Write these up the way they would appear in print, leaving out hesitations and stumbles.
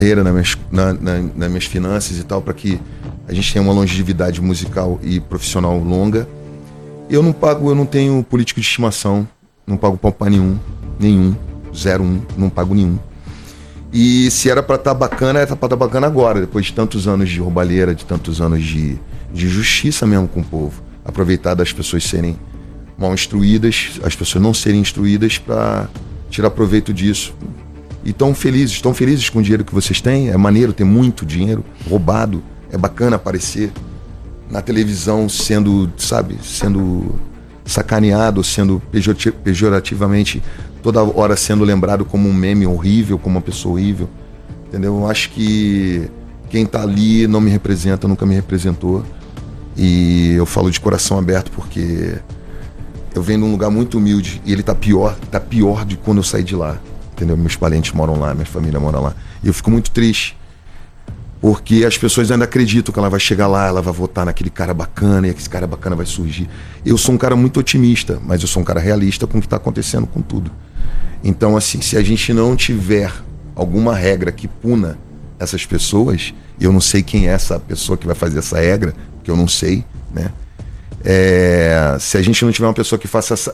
nas minhas finanças e tal, para que a gente tenha uma longevidade musical e profissional longa. Eu não tenho político de estimação, não pago pau pra nenhum, 0,1, não pago nenhum. E se era pra estar bacana, era pra estar bacana agora, depois de tantos anos de roubalheira, de tantos anos de justiça mesmo com o povo. Aproveitar das pessoas serem mal instruídas, as pessoas não serem instruídas para tirar proveito disso. E estão felizes com o dinheiro que vocês têm. É maneiro ter muito dinheiro roubado, é bacana aparecer na televisão sendo sacaneado, sendo pejorativamente toda hora sendo lembrado como um meme horrível, como uma pessoa horrível, entendeu? Eu acho que quem tá ali não me representa, nunca me representou, e eu falo de coração aberto porque eu venho de um lugar muito humilde e ele tá pior de quando eu saí de lá, entendeu? Meus parentes moram lá, minha família mora lá, e eu fico muito triste porque as pessoas ainda acreditam que ela vai chegar lá, ela vai votar naquele cara bacana e esse cara bacana vai surgir. Eu sou um cara muito otimista, mas eu sou um cara realista com o que está acontecendo com tudo. Então, assim, se a gente não tiver alguma regra que puna essas pessoas, eu não sei quem é essa pessoa que vai fazer essa regra, porque eu não sei, né? Se a gente não tiver uma pessoa que faça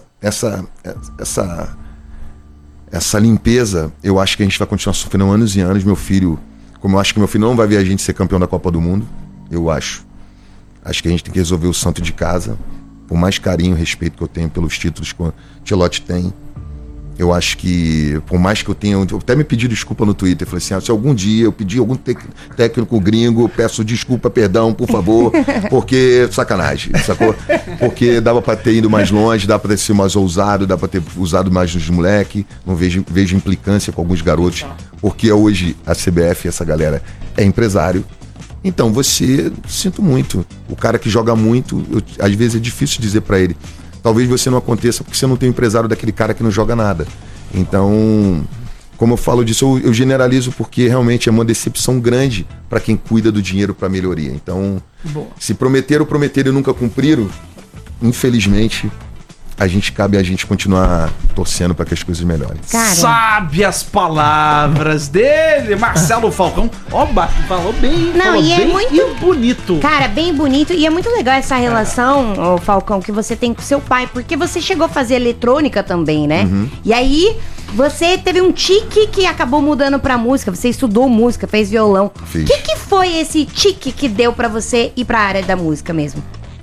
essa limpeza, eu acho que a gente vai continuar sofrendo anos e anos. Meu filho... Como eu acho que meu filho não vai ver a gente ser campeão da Copa do Mundo, eu acho que a gente tem que resolver o santo de casa, por mais carinho e respeito que eu tenho pelos títulos que o Ancelotti tem. Eu acho que, por mais que eu tenha... Eu até me pedi desculpa no Twitter, falei assim, se algum dia eu pedir algum técnico gringo, eu peço desculpa, perdão, por favor, porque sacanagem, sacou? Porque dava pra ter ido mais longe, dá pra ter sido mais ousado, dá pra ter usado mais nos moleque, não vejo implicância com alguns garotos, porque hoje a CBF, essa galera, é empresário. Então sinto muito, o cara que joga muito, às vezes é difícil dizer pra ele, talvez você não aconteça porque você não tem um empresário daquele cara que não joga nada. Então, como eu falo disso, eu generalizo porque realmente é uma decepção grande para quem cuida do dinheiro para melhoria. Então, se prometeram e nunca cumpriram, infelizmente, cabe a gente continuar torcendo para que as coisas melhorem. Cara. Sabe as palavras dele, Marcelo Falcão. Oba, falou bem, não, falou e bem é muito e bonito. Cara, bem bonito. E é muito legal essa relação, ô Falcão, que você tem com seu pai, porque você chegou a fazer eletrônica também, né? Uhum. E aí, você teve um tique que acabou mudando pra música. Você estudou música, fez violão. O que foi esse tique que deu pra você ir pra área da música mesmo?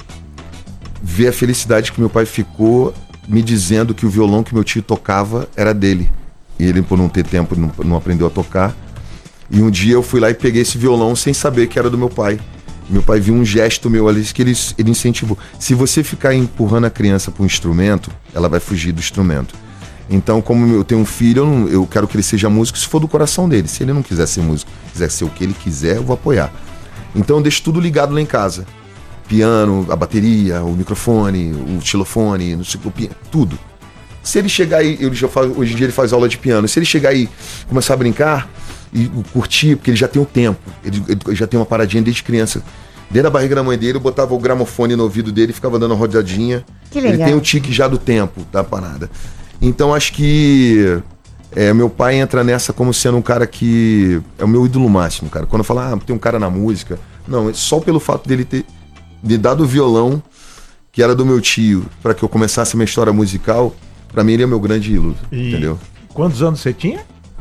Ver a felicidade que meu pai ficou me dizendo que o violão que meu tio tocava era dele. E ele, por não ter tempo, não aprendeu a tocar. E um dia eu fui lá e peguei esse violão sem saber que era do meu pai. Meu pai viu um gesto meu ali que ele incentivou. Se você ficar empurrando a criança para um instrumento, ela vai fugir do instrumento. Então, como eu tenho um filho, eu quero que ele seja músico se for do coração dele. Se ele não quiser ser músico, quiser ser o que ele quiser, eu vou apoiar. Então eu deixo tudo ligado lá em casa. Piano, a bateria, o microfone, o xilofone, não sei o que, tudo. Se ele chegar aí, hoje em dia ele faz aula de piano, se ele chegar aí e começar a brincar e curtir, porque ele já tem o tempo, ele já tem uma paradinha desde criança. Dentro da barriga da mãe dele, eu botava o gramofone no ouvido dele e ficava dando uma rodadinha. Que legal. Ele tem o tique já do tempo da parada. Então acho que meu pai entra nessa como sendo um cara que é o meu ídolo máximo, cara. Quando eu falo, tem um cara na música, não, é só pelo fato dele ter me dado o violão, que era do meu tio, para que eu começasse a minha história musical, para mim ele é meu grande ídolo, entendeu? Quantos anos você tinha?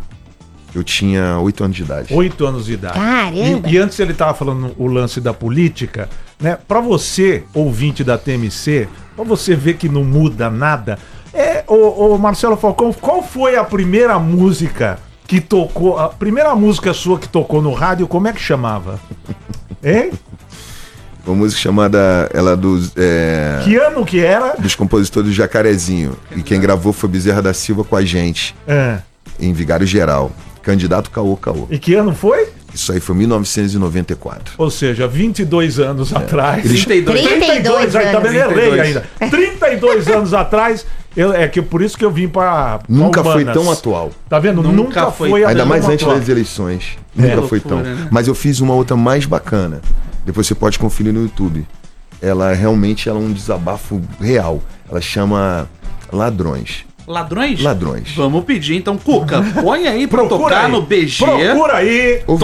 Eu tinha 8 anos de idade. 8 anos de idade. Caramba! E antes ele tava falando o lance da política, né? Para você, ouvinte da TMC, para você ver que não muda nada, o Marcelo Falcão, qual foi a primeira música que tocou, a primeira música sua que tocou no rádio, como é que chamava? Hein? Uma música chamada, que ano que era? Dos compositores do Jacarezinho. E quem gravou foi Bezerra da Silva com a gente, em Vigário Geral. Candidato Caô. E que ano foi? Isso aí foi 1994. Ou seja, 22 anos atrás. 32 aí também é 32. lei ainda. 32 anos atrás. Por isso que eu vim para Nunca Humanas. foi tão atual. Tá vendo? Nunca foi ainda mais antes atual. das eleições. Nunca foi tão. Né? Mas eu fiz uma outra mais bacana. Depois você pode conferir no YouTube. Ela realmente é um desabafo real. Ela chama Ladrões. Ladrões? Ladrões. Vamos pedir então, Cuca, põe aí pra Procura tocar aí. no BG. Procura aí. Ô,